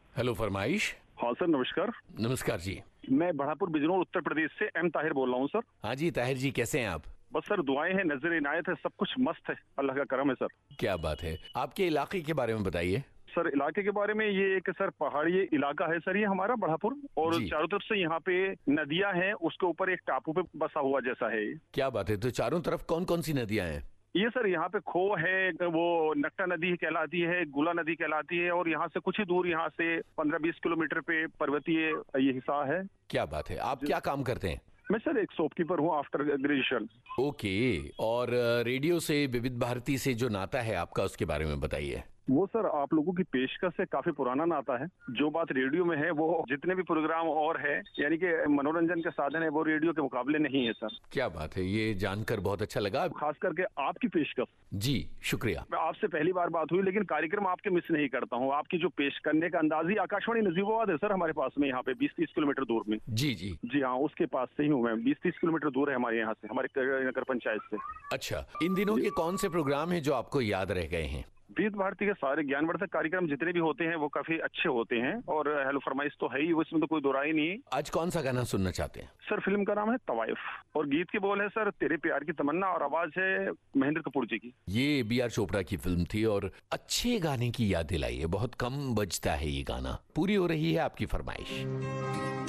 Hello फरमाइश। हाँ sir, नमस्कार। नमस्कार जी। मैं बढ़ापुर बिजनौर उत्तर प्रदेश से एम ताहिर बोल रहा हूँ सर। हाँ जी ताहिर जी, कैसे हैं आप? बस सर दुआएं हैं, नजर इनायत है, सब कुछ मस्त है, अल्लाह का करम है सर। क्या बात है, आपके इलाके के बारे में बताइए। सर इलाके के बारे में, ये एक सर पहाड़ी इलाका है सर, ये हमारा बढ़ापुर, और जी। चारों तरफ से यहाँ पे नदियां हैं, उसके ऊपर एक टापू पे बसा हुआ जैसा है ये। क्या बात है, तो चारों तरफ कौन कौन सी नदियां हैं? ये सर यहाँ पे खो है, वो नक्टा नदी कहलाती है, गुला नदी कहलाती है, और यहाँ से कुछ ही दूर, यहाँ से 15-20 किलोमीटर पे पर्वतीय ये हिस्सा है। क्या बात है, आप क्या काम करते हैं? मैं सर एक शॉपकीपर हूँ आफ्टर ग्रेजुएशन। ओके, और रेडियो से, विविध भारती से जो नाता है आपका, उसके बारे में बताइए। वो सर आप लोगों की पेशकश से काफी पुराना नाता है। जो बात रेडियो में है, वो जितने भी प्रोग्राम और है, यानी कि मनोरंजन के साधन है, वो रेडियो के मुकाबले नहीं है सर। क्या बात है, ये जानकर बहुत अच्छा लगा। खास करके आपकी पेशकश। जी शुक्रिया। मैं आपसे पहली बार बात हुई, लेकिन कार्यक्रम आपके मिस नहीं करता हूँ। आपकी जो पेश करने का अंदाज ही, आकाशवाणी नजीबाबाद है सर हमारे पास में, यहाँ पे 20-30 किलोमीटर दूर में। जी जी जी हाँ, उसके पास से ही हूँ मैं। 20-30 किलोमीटर दूर है हमारे यहाँ से, हमारे नगर पंचायत से। अच्छा, इन दिनों के कौन से प्रोग्राम हैं जो आपको याद रह गए हैं? विविध भारती के सारे ज्ञानवर्धक कार्यक्रम जितने भी होते हैं वो काफी अच्छे होते हैं, और हेलो फरमाइश तो है ही, उसमें तो कोई दो राय नहीं है। आज कौन सा गाना सुनना चाहते हैं? सर फिल्म का नाम है तवाइफ, और गीत के बोल है सर तेरे प्यार की तमन्ना, और आवाज है महेंद्र कपूर जी की। ये बी.आर. चोपड़ा की फिल्म थी, और अच्छे गाने की याद दिलाई है। बहुत कम बजता है ये गाना। पूरी हो रही है आपकी फरमाइश।